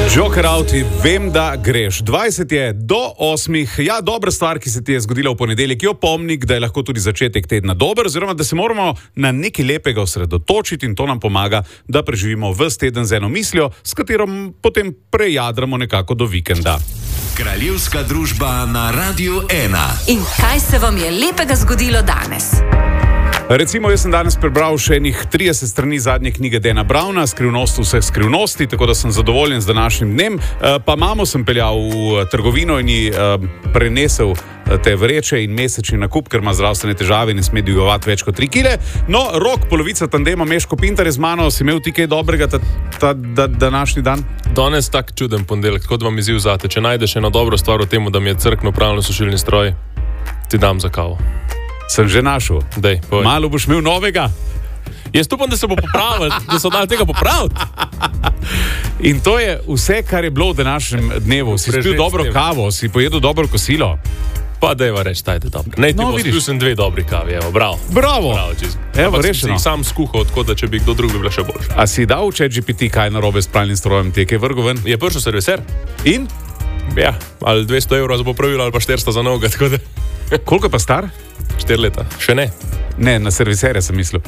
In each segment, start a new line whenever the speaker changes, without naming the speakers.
Joker Auti, vem, da greš. 20 je do 8. Ja, dobra stvar, ki se ti je zgodila v ponedeljek, je opomnik, da je lahko tudi začetek tedna dober, oziroma da se moramo na nekaj lepega osredotočiti in to nam pomaga, da preživimo ves teden z eno mislijo, s katero potem prejadramo nekako do vikenda.
Kraljevska družba na Radiu 1.
In kaj se vam je lepega zgodilo danes?
Recimo, jaz sem danes prebral še enih 30 strani zadnje knjige Dana Browna, Skrivnost vseh skrivnosti, tako da sem zadovoljen z današnjim dnem. Pa mamo sem peljal v trgovino in ji prenesel te vreče in mesečni nakup, ker ima zdravstvene težave in ne sme dvigovati več kot 3 kile. No, Rok, polovica tandema, Meško Pintar je z mano, si imel ti kaj dobrega ta današnji dan?
Danes tak čuden ponedeljek, kot vam izziv zate. Če najdeš eno dobro stvar v tem, da mi je crkno pravilno sušilni stroj, ti dam za kavo.
Sem že našel.
Dej,
malo boš imel novega.
Jaz upam, da se bo popravil, da so dali tega popraviti.
In to je vse, kar je bilo v današnjem dnevu. Si spil dobro kavo, si pojedel dobro kosilo.
Pa dajva reči, tajte dobro. Ne, ti bo spil sem 2 dobri kavi, evo, bravo.
Bravo. Evo, rešeno.
Si sam skuhal, tako da če bi kdo drug bi bila še boljša.
A si dal v ChatGPT kaj narobe s pralnim strojem, ti je kaj vrgel ven?
Je prišel serviser.
In?
Ja, ali 200 € za popravilo, ali pa 400 za noga, tako da...
Koliko je pa star?
4 leta. Še ne.
Ne, na serviserja sem mislil.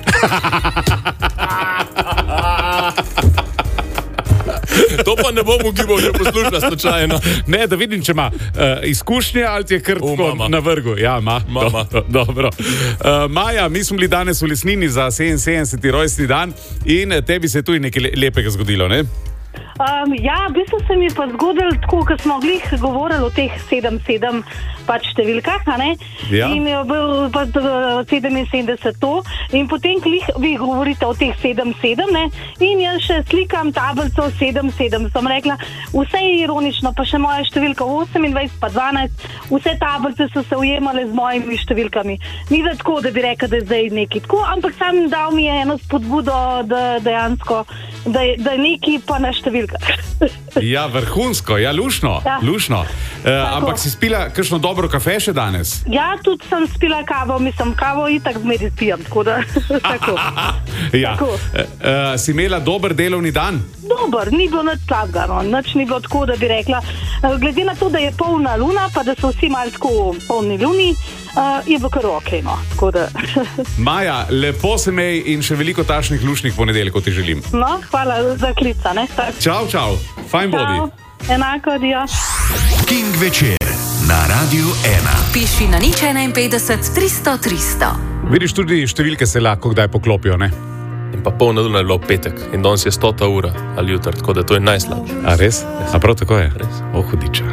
To pa ne bom ugibal, če poslušaš slučajno.
Ne, da vidim, če ima izkušnje ali ti je kar tako na vrgu. Ja, ima.
Mama.
Dobro. Maja, mi smo bili danes v Lesnini za 77. rojstni dan in tebi se je tudi nekaj lepega zgodilo, ne?
Ja, v bistvu se mi je pa zgodilo tako, ko smo glih govorili o teh 7-7 pač številkah, a ne?
Ja.
In je bil pa 77 to. In potem glih vi govorite o teh 7-7, ne? In jaz še slikam tablico 7-7. Sem rekla, vse je ironično, pa še moja številka 28 pa 12, vse tablice so se ujemale z mojimi številkami. Ni da tako, da bi rekla, da je zdaj nekaj tako, ampak sam dal mi je eno spodbudo, da dejansko, da je nekaj pa na številka.
Ja, vrhunsko, ja, lušno, ja. Lušno. Ampak si spila kakšno dobro kafe še danes?
Ja, tudi sem spila kavo, mislim, kavo itak zmeri spijem, tako da, tako.
Ja. Tako. Si imela dober delovni dan?
Dober, ni bilo nič slabega, no. Nič ni bilo tako, da bi rekla. Glede na to, da je polna luna, pa da so vsi malo tako polni luni, je bilo kar okej, no, tako da.
Maja, lepo se mej in še veliko tašnih lušnih ponedeljkov ti želim.
No, hvala za klica, ne?
Čau, fajn bodi.
Enako, dio.
King večer na Radiu 1.
Piši na 051 300 300.
Vidiš, tudi številke se lahko kdaj poklopijo, ne?
In pa polna luna je bilo petek in danes je 100. ura ali jutr, tako da to je najslabše.
A res? A prav tako je?
Res.
Hudiča.